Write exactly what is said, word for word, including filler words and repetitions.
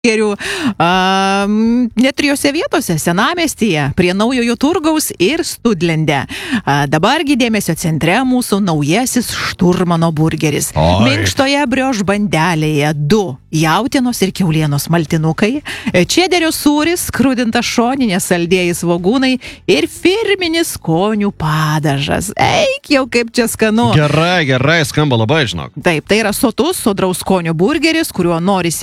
burgerių a, net trijose vietose - Senamiestyje, prie Naujojo turgaus ir Studlende. A, dabargi dėmesio centre mūsų naujasis Šturmano burgeris. Oi. Minkštoje brioš bandelėje du jautienos ir kiaulienos maltinukai, čederio sūris, skrudinta šoninė, saldieji svogūnai ir firminis skonių padažas. Eik jau kaip čia skanu. Gerai, gerai, skamba labai, žinok. Taip, tai yra sotus, sodraus skonio burgeris, kuriuo norisi